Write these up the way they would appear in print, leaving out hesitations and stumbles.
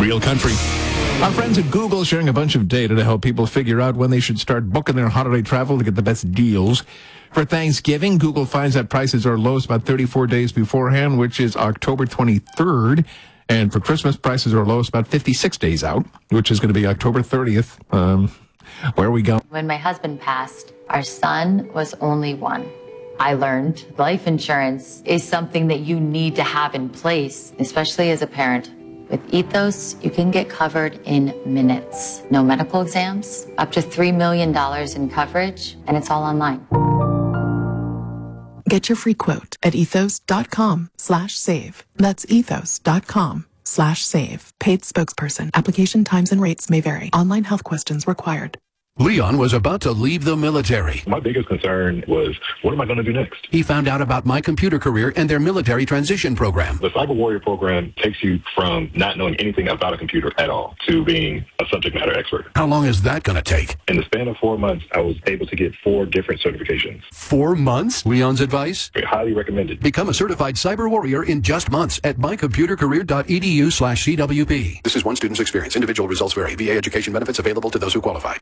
Real Country. Our friends at Google sharing a bunch of data to help people figure out when they should start booking their holiday travel to get the best deals. For Thanksgiving, Google finds that prices are lowest about 34 days beforehand, which is October 23rd. And for Christmas, prices are lowest about 56 days out, which is going to be October 30th. Where are we going? When my husband passed, our son was only one. I learned life insurance is something that you need to have in place, especially as a parent. With Ethos, you can get covered in minutes. No medical exams, up to $3 million in coverage, and it's all online. Get your free quote at ethos.com/save. That's ethos.com/save. Paid spokesperson. Application times and rates may vary. Online health questions required. Leon was about to leave the military. My biggest concern was, what am I going to do next? He found out about My Computer Career and their military transition program. The Cyber Warrior program takes you from not knowing anything about a computer at all to being a subject matter expert. How long is that going to take? In the span of 4 months, I was able to get 4 different certifications. 4 months? Leon's advice? Highly recommended. Become a certified cyber warrior in just months at mycomputercareer.edu/CWP. This is one student's experience. Individual results vary. VA education benefits available to those who qualify.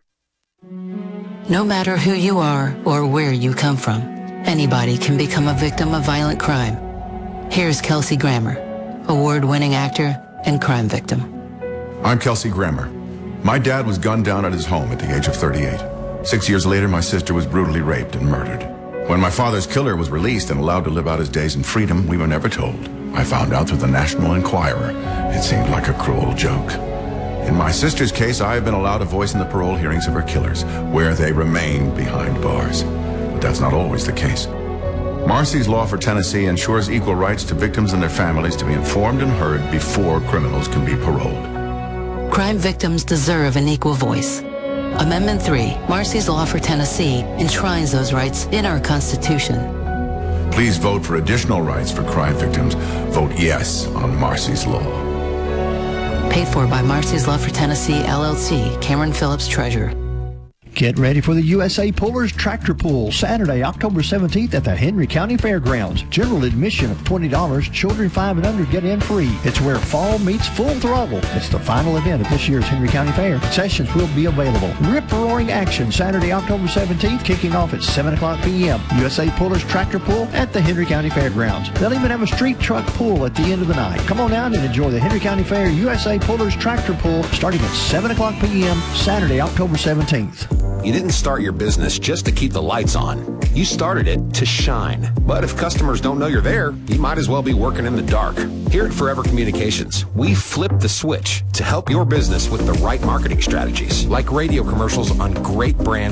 No matter who you are or where you come from, anybody can become a victim of violent crime. Here's Kelsey Grammer, award-winning actor and crime victim. I'm Kelsey Grammer. My dad was gunned down at his home at the age of 38. 6 years later, my sister was brutally raped and murdered. When my father's killer was released and allowed to live out his days in freedom, we were never told. I found out through the National Enquirer. It seemed like a cruel joke. In my sister's case, I have been allowed a voice in the parole hearings of her killers, where they remain behind bars. But that's not always the case. Marcy's Law for Tennessee ensures equal rights to victims and their families to be informed and heard before criminals can be paroled. Crime victims deserve an equal voice. Amendment 3, Marcy's Law for Tennessee, enshrines those rights in our Constitution. Please vote for additional rights for crime victims. Vote yes on Marcy's Law. Paid for by Marcy's Law for Tennessee, LLC, Cameron Phillips, Treasurer. Get ready for the USA Pullers Tractor Pull, Saturday, October 17th at the Henry County Fairgrounds. General admission of $20. Children 5 and under get in free. It's where fall meets full throttle. It's the final event of this year's Henry County Fair. Sessions will be available. Rip-roaring action Saturday, October 17th, kicking off at 7 o'clock p.m. USA Pullers Tractor Pull at the Henry County Fairgrounds. They'll even have a street truck pull at the end of the night. Come on out and enjoy the Henry County Fair USA Pullers Tractor Pull starting at 7 o'clock p.m. Saturday, October 17th. You didn't start your business just to keep the lights on. You started it to shine. But if customers don't know you're there, you might as well be working in the dark. Here at Forever Communications, we flip the switch to help your business with the right marketing strategies, like radio commercials on great brand